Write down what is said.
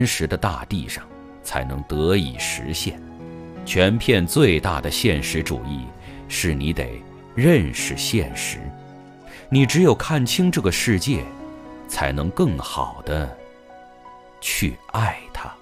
实的大地上才能得以实现。全片最大的现实主义是你得认识现实，你只有看清这个世界，才能更好地去爱它。